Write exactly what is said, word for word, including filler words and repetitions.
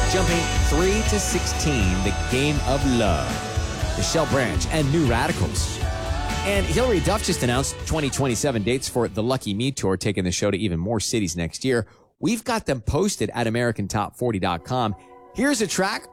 Jumping three to sixteen, The Game of Love, Michelle Branch and New Radicals. And Hilary Duff just announced twenty twenty-seven dates for the Lucky Me Tour, taking the show to even more cities next year. We've got them posted at American Top forty dot com. Here's a track